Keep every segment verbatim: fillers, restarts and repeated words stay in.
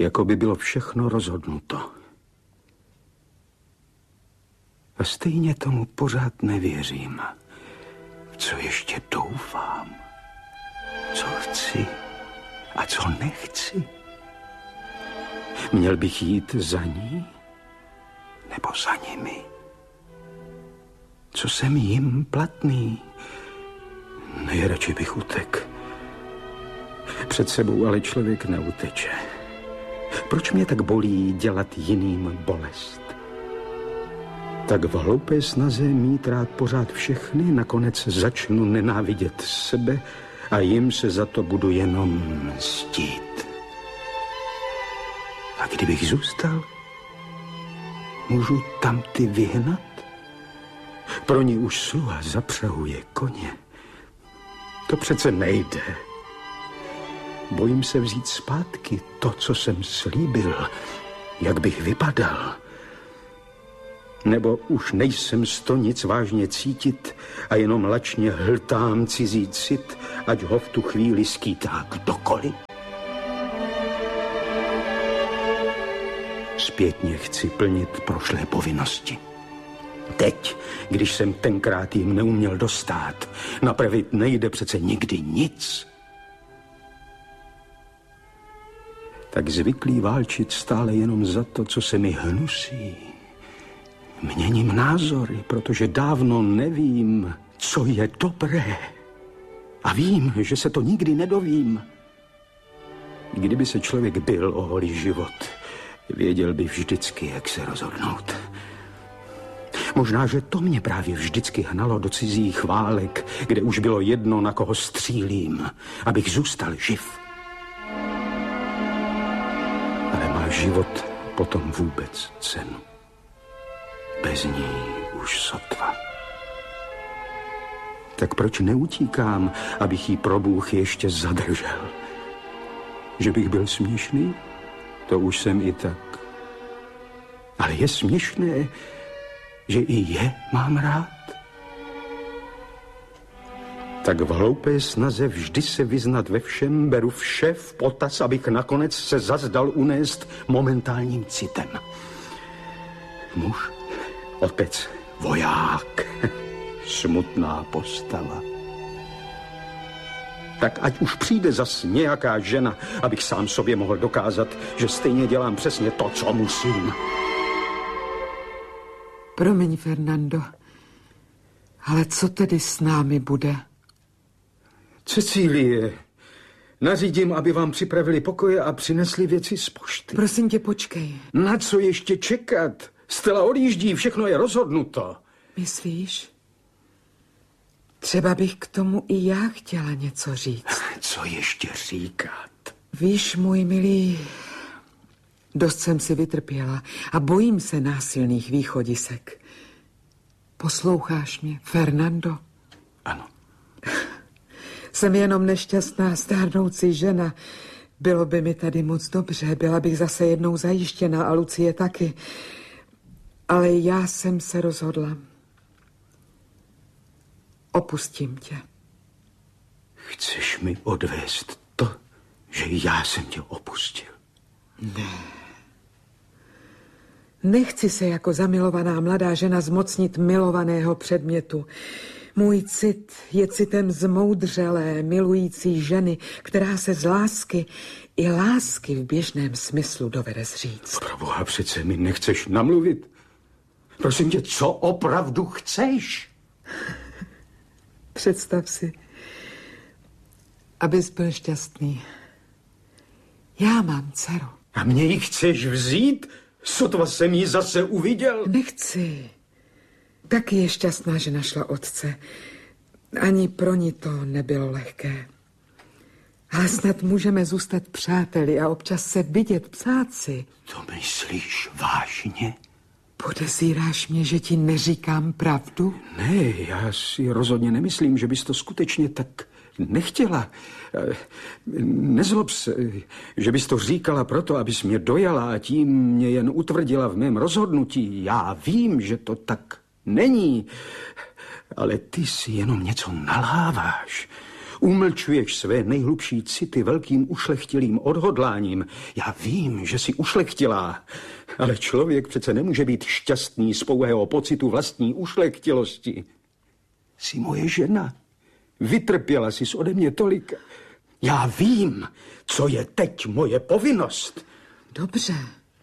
jako by bylo všechno rozhodnuto. A stejně tomu pořád nevěřím. V co ještě doufám? Co chci a co nechci? Měl bych jít za ní? Nebo za nimi? Co jsem jim platný? Nejradši bych utek. Před sebou ale člověk neuteče. Proč mě tak bolí dělat jiným bolest? Tak v hloupé snaze mít rád pořád všechny nakonec začnu nenávidět sebe a jim se za to budu jenom mstít. A kdybych zůstal, můžu tam ty vyhnat? Pro ní už sluha zapřahuje koně. To přece nejde. Bojím se vzít zpátky to, co jsem slíbil, jak bych vypadal. Nebo už nejsem z to nic vážně cítit a jenom lačně hltám cizí cit, ať ho v tu chvíli skýtá kdokoliv. Zpětně chci plnit prošlé povinnosti. Teď, když jsem tenkrát jim neuměl dostát, napravit nejde přece nikdy nic. Tak zvyklý válčit stále jenom za to, co se mi hnusí. Měním názory, protože dávno nevím, co je dobré. A vím, že se to nikdy nedovím. Kdyby se člověk bil o holý život, věděl by vždycky, jak se rozhodnout. Možná, že to mě právě vždycky hnalo do cizích válek, kde už bylo jedno, na koho střílím, abych zůstal živ. Ale má život potom vůbec cenu? Bez ní už sotva. Tak proč neutíkám, abych jí pro Bůh ještě zadržel? Že bych byl směšný? To už jsem i tak. Ale je směšné, že i je mám rád? Tak v hloupé snaze vždy se vyznat ve všem beru vše v potaz, abych nakonec se zazdal unést momentálním citem. Muž, otec, voják, smutná postava. Tak ať už přijde zas nějaká žena, abych sám sobě mohl dokázat, že stejně dělám přesně to, co musím. Promiň, Fernando, ale co tedy s námi bude? Cecílie, nařídím, aby vám připravili pokoje a přinesli věci z pošty. Prosím tě, počkej. Na co ještě čekat? Stella odjíždí, všechno je rozhodnuto. Myslíš? Třeba bych k tomu i já chtěla něco říct. Co ještě říkat? Víš, můj milý, dost jsem si vytrpěla a bojím se násilných východisek. Posloucháš mě, Fernando? Ano. Jsem jenom nešťastná stárnoucí žena. Bylo by mi tady moc dobře, byla bych zase jednou zajištěna a Lucie taky. Ale já jsem se rozhodla. Opustím tě. Chceš mi odvést to, že já jsem tě opustil? Ne. Nechci se jako zamilovaná mladá žena zmocnit milovaného předmětu. Můj cit je citem zmoudřelé, milující ženy, která se z lásky i lásky v běžném smyslu dovede zříct. Proboha, přece mi nechceš namluvit. Prosím tě, co opravdu chceš? Představ si, abys byl šťastný. Já mám dceru. A mě ji chceš vzít? Sotva jsem ji zase uviděl. Nechci. Taky je šťastná, že našla otce. Ani pro ní to nebylo lehké. Ale snad můžeme zůstat přáteli a občas se vidět, psát si. To myslíš vážně? Podezíráš mě, že ti neříkám pravdu? Ne, já si rozhodně nemyslím, že bys to skutečně tak nechtěla. Nezlob se, že bys to říkala proto, abys mě dojala a tím mě jen utvrdila v mém rozhodnutí. Já vím, že to tak není, ale ty si jenom něco nalháváš. Umlčuješ své nejhlubší city velkým ušlechtilým odhodláním. Já vím, že jsi ušlechtilá, ale člověk přece nemůže být šťastný z pouhého pocitu vlastní ušlechtilosti. Jsi moje žena. Vytrpěla jsi ode mě tolik. Já vím, co je teď moje povinnost. Dobře.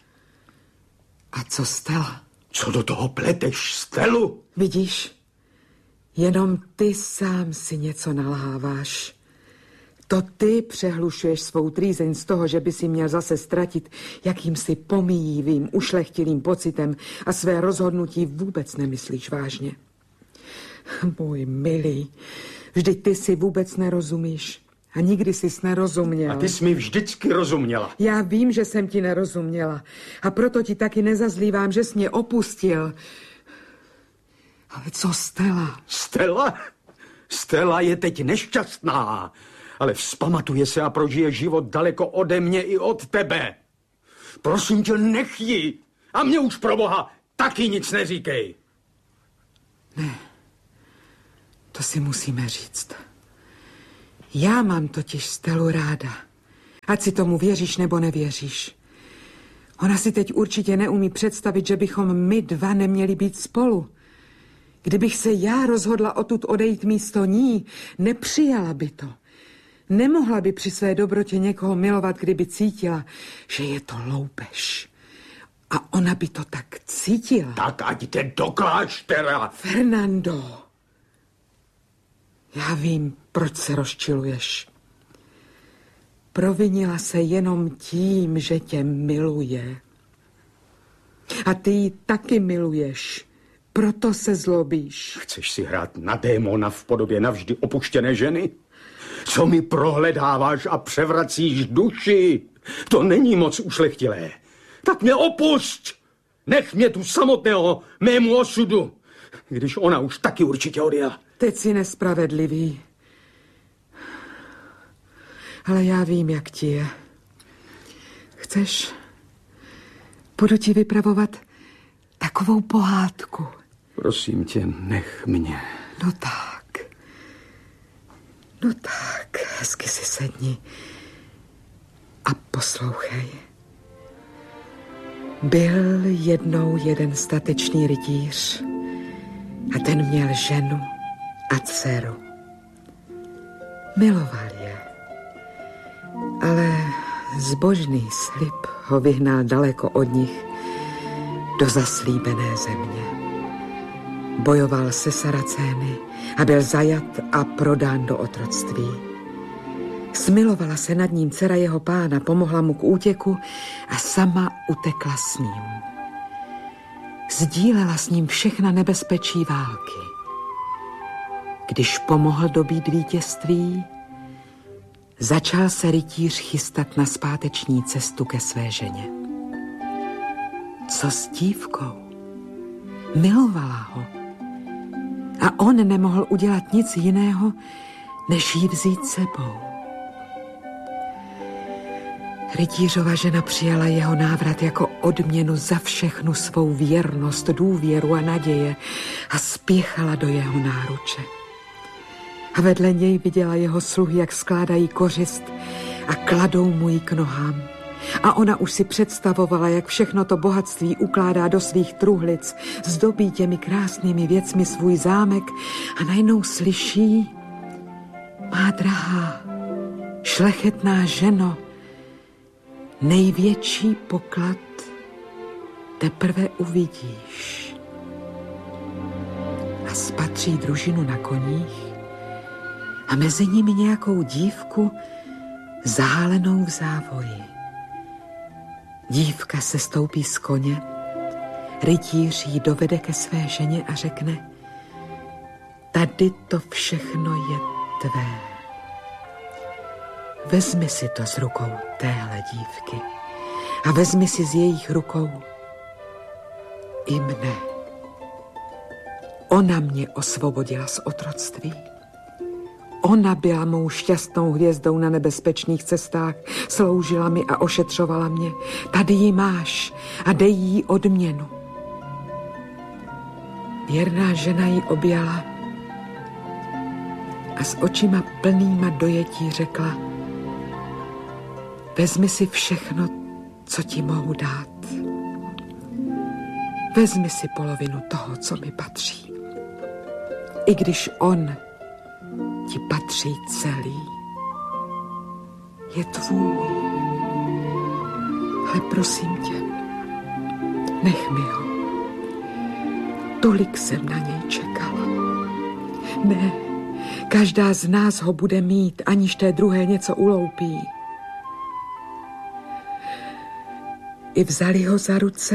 A co Stella? Co do toho pleteš, Stelu? Vidíš, jenom ty sám si něco nalháváš. To ty přehlušuješ svou trýzeň z toho, že by si měl zase ztratit jakýmsi pomíjivým, ušlechtilým pocitem a své rozhodnutí vůbec nemyslíš vážně. Můj milý, vždyť ty si vůbec nerozumíš. A nikdy jsi nerozuměl. A ty jsi mi vždycky rozuměla. Já vím, že jsem ti nerozuměla. A proto ti taky nezazlívám, že jsi mě opustil. Ale co Stella? Stella? Stella je teď nešťastná, ale vzpamatuje se a prožije život daleko ode mě i od tebe. Prosím tě, nech ji. A mě už pro boha taky nic neříkej. Ne, to si musíme říct. Já mám totiž Stelu ráda. Ať si tomu věříš nebo nevěříš. Ona si teď určitě neumí představit, že bychom my dva neměli být spolu. Kdybych se já rozhodla odtud odejít místo ní, nepřijala by to. Nemohla by při své dobrotě někoho milovat, kdyby cítila, že je to loupež. A ona by to tak cítila. Tak ať jde do kláštera. Fernando, já vím, proč se rozčiluješ. Provinila se jenom tím, že tě miluje. A ty ji taky miluješ. Proto se zlobíš. Chceš si hrát na démona v podobě navždy opuštěné ženy? Co mi prohledáváš a převracíš duši? To není moc ušlechtilé. Tak mě opusť! Nech mě tu samotného mému osudu, když ona už taky určitě odjela. Teď jsi nespravedlivý. Ale já vím, jak ti je. Chceš? Budu ti vypravovat takovou pohádku. Prosím tě, nech mě. No tak. No tak, hezky si sedni a poslouchej. Byl jednou jeden statečný rytíř a ten měl ženu a dceru. Miloval je, ale zbožný slib ho vyhnal daleko od nich do zaslíbené země. Bojoval se Saracény a byl zajat a prodán do otroctví. Smilovala se nad ním dcera jeho pána, pomohla mu k útěku a sama utekla s ním. Sdílela s ním všechna nebezpečí války. Když pomohl dobít vítězství, začal se rytíř chystat na zpáteční cestu ke své ženě. Co s dívkou? Milovala ho. A on nemohl udělat nic jiného, než ji vzít sebou. Rytířova žena přijala jeho návrat jako odměnu za všechnu svou věrnost, důvěru a naděje a spěchala do jeho náruče. A vedle něj viděla jeho sluhy, jak skládají kořist a kladou mu ji k nohám. A ona už si představovala, jak všechno to bohatství ukládá do svých truhlic, zdobí těmi krásnými věcmi svůj zámek a najednou slyší: má drahá, šlechetná ženo, největší poklad teprve uvidíš. A spatří družinu na koních a mezi nimi nějakou dívku zahálenou v závoji. Dívka se stoupí z koně, rytíř jí dovede ke své ženě a řekne: tady to všechno je tvé. Vezmi si to z rukou téhle dívky a vezmi si z jejich rukou i mne. Ona mě osvobodila z otroctví. Ona byla mou šťastnou hvězdou na nebezpečných cestách, sloužila mi a ošetřovala mě. Tady ji máš a dej jí odměnu. Věrná žena ji objala a s očima plnýma dojetí řekla: vezmi si všechno, co ti mohu dát. Vezmi si polovinu toho, co mi patří. I když on ti patří celý. Je tvůj. Ale prosím tě, nech mi ho. Tolik jsem na něj čekala. Ne, každá z nás ho bude mít, aniž té druhé něco uloupí. I vzali ho za ruce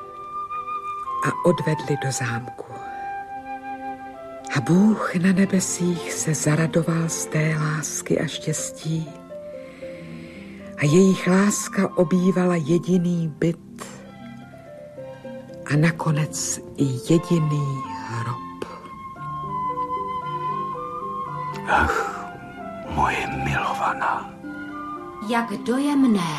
a odvedli do zámku. A Bůh na nebesích se zaradoval z té lásky a štěstí. A jejich láska obývala jediný byt a nakonec i jediný hrob. Ach, moje milovaná. Jak dojemné.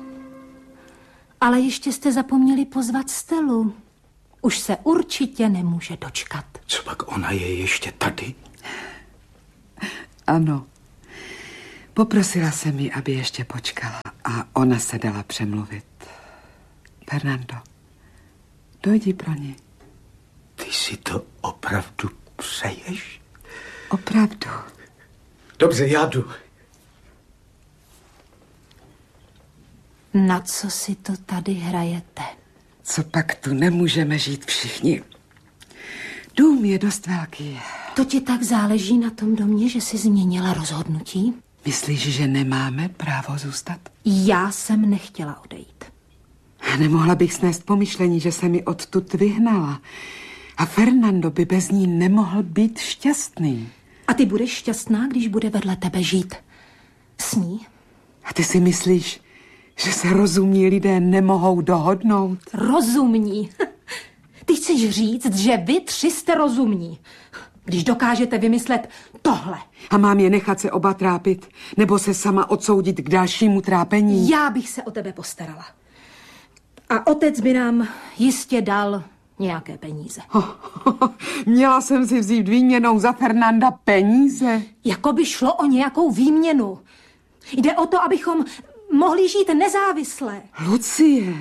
Ale ještě jste zapomněli pozvat Stelu. Už se určitě nemůže dočkat. Co pak ona je ještě tady? Ano. Poprosila jsem ji, aby ještě počkala a ona se dala přemluvit. Fernando, dojdi pro ní. Ty si to opravdu přeješ? Opravdu. Dobře, já jdu. Na co si to tady hrajete? Co pak tu nemůžeme žít všichni? Dům je dost velký. To ti tak záleží na tom domě, že jsi změnila rozhodnutí? Myslíš, že nemáme právo zůstat? Já jsem nechtěla odejít. Nemohla bych snést pomyšlení, že se mi odtud vyhnala. A Fernando by bez ní nemohl být šťastný. A ty budeš šťastná, když bude vedle tebe žít s ní? A ty si myslíš, že se rozumní lidé nemohou dohodnout? Rozumní? Ty chceš říct, že vy tři jste rozumní, když dokážete vymyslet tohle. A mám je nechat se oba trápit, nebo se sama odsoudit k dalšímu trápení? Já bych se o tebe postarala. A otec by nám jistě dal nějaké peníze. Oh, oh, měla jsem si vzít výměnou za Fernanda peníze? Jako by šlo o nějakou výměnu. Jde o to, abychom mohli žít nezávisle. Lucie,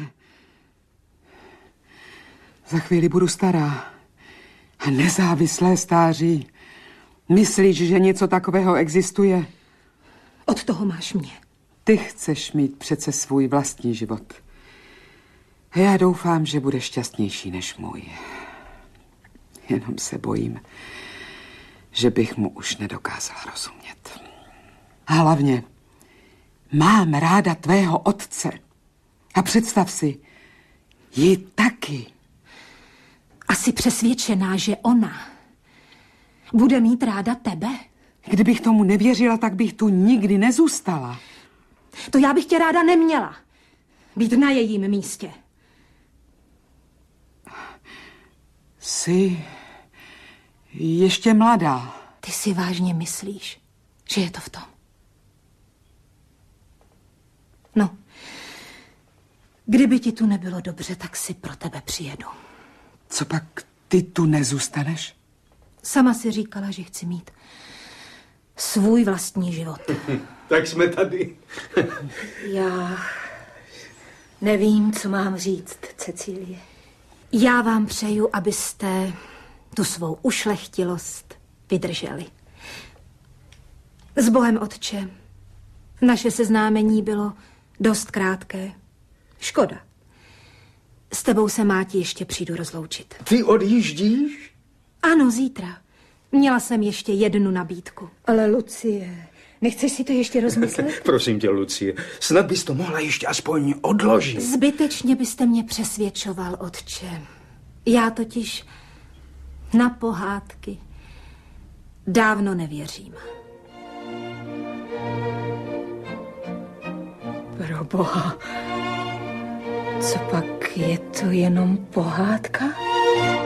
za chvíli budu stará. A nezávislé stáří. Myslíš, že něco takového existuje? Od toho máš mě. Ty chceš mít přece svůj vlastní život. A já doufám, že budeš šťastnější než můj. Jenom se bojím, že bych mu už nedokázala rozumět. A hlavně, mám ráda tvého otce. A představ si, ji taky. A jsi přesvědčená, že ona bude mít ráda tebe? Kdybych tomu nevěřila, tak bych tu nikdy nezůstala. To já bych tě ráda neměla. Být na jejím místě. Jsi ještě mladá. Ty si vážně myslíš, že je to v tom? No, kdyby ti tu nebylo dobře, tak si pro tebe přijedu. Co pak ty tu nezůstaneš? Sama si říkala, že chci mít svůj vlastní život. Tak jsme tady. Já nevím, co mám říct, Cecílie. Já vám přeju, abyste tu svou ušlechtilost vydrželi. S Bohem, otče. Naše seznámení bylo dost krátké. Škoda. S tebou se, Máti, ještě přijdu rozloučit. Ty odjíždíš? Ano, zítra. Měla jsem ještě jednu nabídku. Ale Lucie, nechceš si to ještě rozmyslet? Prosím tě, Lucie, snad bys to mohla ještě aspoň odložit. Zbytečně byste mě přesvědčoval, otče. Já totiž na pohádky dávno nevěřím. Proboha, co pak je to jenom pohádka?